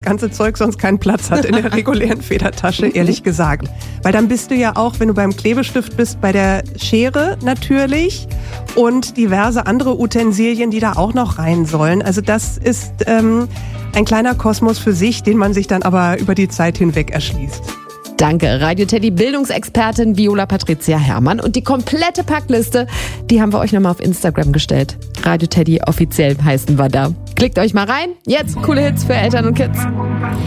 ganze Zeug sonst keinen Platz hat in der regulären Federtasche, ehrlich gesagt. Weil dann bist du ja auch, wenn du beim Klebestift bist, bei der Schere natürlich und diverse andere Utensilien, die da auch noch rein sollen. Also das ist ein kleiner Kosmos für sich, den man sich dann aber über die Zeit hinweg erschließt. Danke, Radio Teddy Bildungsexpertin Viola Patricia Herrmann. Und die komplette Packliste, die haben wir euch nochmal auf Instagram gestellt. Radio Teddy offiziell heißen wir da. Klickt euch mal rein. Jetzt coole Hits für Eltern und Kids.